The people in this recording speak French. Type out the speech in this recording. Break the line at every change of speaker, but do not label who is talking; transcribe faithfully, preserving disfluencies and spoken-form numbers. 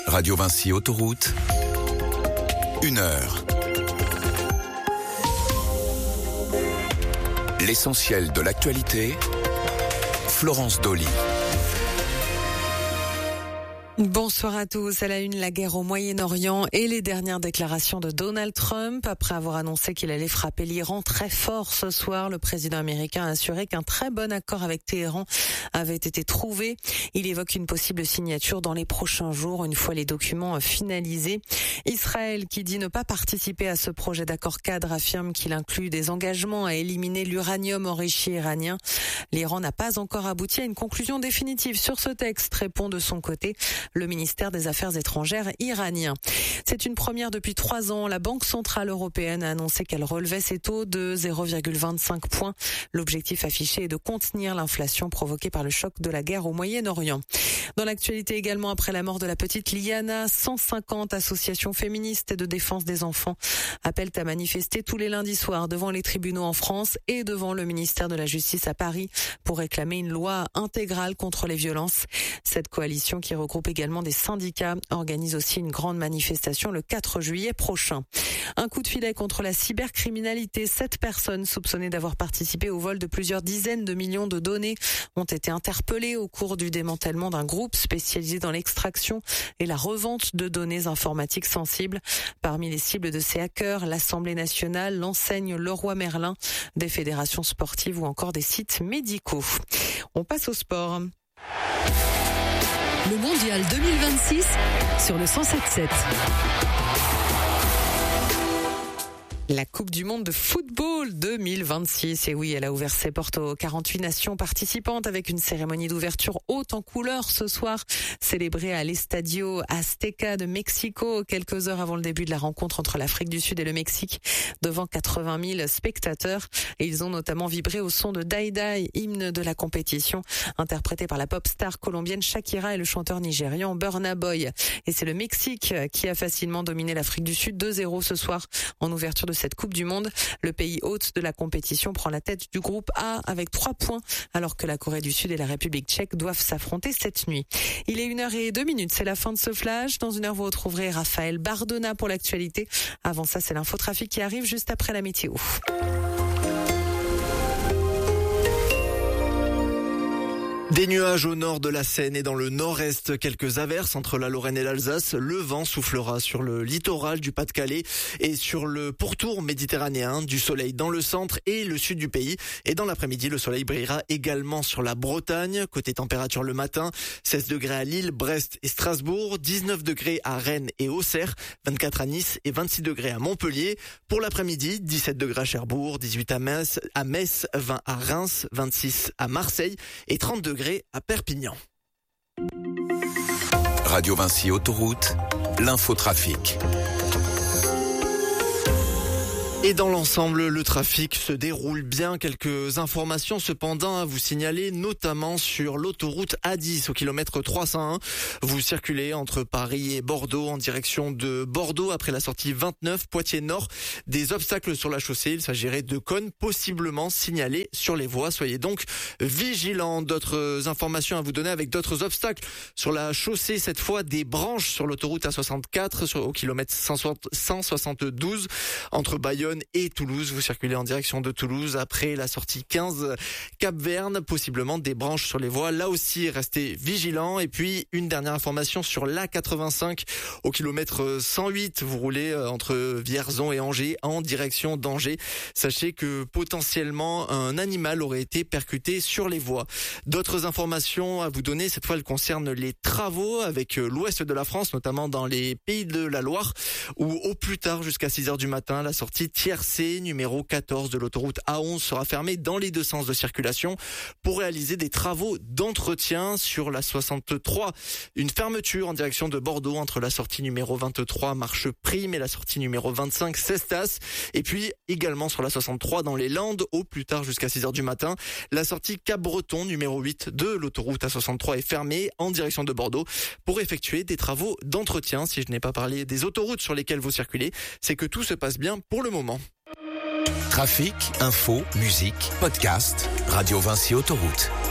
Radio Vinci Autoroute, une heure. L'essentiel de l'actualité, Florence Dolly.
Bonsoir à tous. À la une, la guerre au Moyen-Orient et les dernières déclarations de Donald Trump. Après avoir annoncé qu'il allait frapper l'Iran très fort ce soir, le président américain a assuré qu'un très bon accord avec Téhéran avait été trouvé. Il évoque une possible signature dans les prochains jours, une fois les documents finalisés. Israël, qui dit ne pas participer à ce projet d'accord cadre, affirme qu'il inclut des engagements à éliminer l'uranium enrichi iranien. L'Iran n'a pas encore abouti à une conclusion définitive sur ce texte, répond de son côté le ministère des Affaires étrangères iranien. C'est une première depuis trois ans. La Banque centrale européenne a annoncé qu'elle relevait ses taux de zéro virgule vingt-cinq points. L'objectif affiché est de contenir l'inflation provoquée par le choc de la guerre au Moyen-Orient. Dans l'actualité également, après la mort de la petite Liana, cent cinquante associations féministes et de défense des enfants appellent à manifester tous les lundis soirs devant les tribunaux en France et devant le ministère de la Justice à Paris pour réclamer une loi intégrale contre les violences. Cette coalition, qui regroupe également des syndicats, organise aussi une grande manifestation le quatre juillet prochain. Un coup de filet contre la cybercriminalité. Sept personnes soupçonnées d'avoir participé au vol de plusieurs dizaines de millions de données ont été interpellées au cours du démantèlement d'un groupe spécialisé dans l'extraction et la revente de données informatiques sensibles. Parmi les cibles de ces hackers, l'Assemblée nationale, l'enseigne Leroy Merlin, des fédérations sportives ou encore des sites médicaux. On passe au sport.
Le mondial deux mille vingt-six sur le cent sept sept.
La Coupe du monde de football deux mille vingt-six. Et oui, elle a ouvert ses portes aux quarante-huit nations participantes avec une cérémonie d'ouverture haute en couleurs ce soir, célébrée à l'Estadio Azteca de Mexico, quelques heures avant le début de la rencontre entre l'Afrique du Sud et le Mexique, devant quatre-vingt mille spectateurs. Et ils ont notamment vibré au son de Dai Dai, hymne de la compétition, interprété par la pop star colombienne Shakira et le chanteur nigérian Burna Boy. Et c'est le Mexique qui a facilement dominé l'Afrique du Sud deux zéro ce soir en ouverture de cette Coupe du Monde. Le pays hôte de la compétition prend la tête du groupe A avec trois points, alors que la Corée du Sud et la République tchèque doivent s'affronter cette nuit. Il est une heure et deux minutes, c'est la fin de ce flash. Dans une heure, vous retrouverez Raphaël Bardona pour l'actualité. Avant ça, c'est l'infotrafic qui arrive juste après la météo.
Des nuages au nord de la Seine et dans le nord-est, quelques averses entre la Lorraine et l'Alsace. Le vent soufflera sur le littoral du Pas-de-Calais et sur le pourtour méditerranéen. Du soleil dans le centre et le sud du pays. Et dans l'après-midi, le soleil brillera également sur la Bretagne. Côté température le matin, seize degrés à Lille, Brest et Strasbourg, dix-neuf degrés à Rennes et Auxerre, vingt-quatre à Nice et vingt-six degrés à Montpellier. Pour l'après-midi, dix-sept degrés à Cherbourg, dix-huit à Metz, à Metz, vingt à Reims, vingt-six à Marseille et trente degrés à Perpignan.
Radio Vinci Autoroute, l'infotrafic.
Et dans l'ensemble, le trafic se déroule bien. Quelques informations cependant à vous signaler, notamment sur l'autoroute A dix au kilomètre trois cent un. Vous circulez entre Paris et Bordeaux en direction de Bordeaux après la sortie vingt-neuf, Poitiers Nord. Des obstacles sur la chaussée, il s'agirait de cônes possiblement signalés sur les voies. Soyez donc vigilants. D'autres informations à vous donner avec d'autres obstacles sur la chaussée, cette fois des branches sur l'autoroute A soixante-quatre sur, au kilomètre cent soixante-douze entre Bayonne et Toulouse. Vous circulez en direction de Toulouse après la sortie quinze Cap-Verne, possiblement des branches sur les voies. Là aussi, restez vigilants. Et puis, une dernière information sur l'A quatre-vingt-cinq au kilomètre cent huit. Vous roulez entre Vierzon et Angers en direction d'Angers. Sachez que potentiellement, un animal aurait été percuté sur les voies. D'autres informations à vous donner, cette fois, elles concernent les travaux avec l'ouest de la France, notamment dans les Pays de la Loire, où au plus tard, jusqu'à six heures du matin, la sortie Tiercé, numéro quatorze de l'autoroute A onze sera fermée dans les deux sens de circulation pour réaliser des travaux d'entretien sur la soixante-trois. Une fermeture en direction de Bordeaux entre la sortie numéro vingt-trois Marche Prime et la sortie numéro vingt-cinq Cestas. Et puis également sur la soixante-trois dans les Landes, au plus tard jusqu'à six heures du matin. La sortie Cap-Breton numéro huit de l'autoroute A soixante-trois est fermée en direction de Bordeaux pour effectuer des travaux d'entretien. Si je n'ai pas parlé des autoroutes sur lesquelles vous circulez, c'est que tout se passe bien pour le moment.
Trafic, info, musique, podcast, Radio Vinci Autoroute.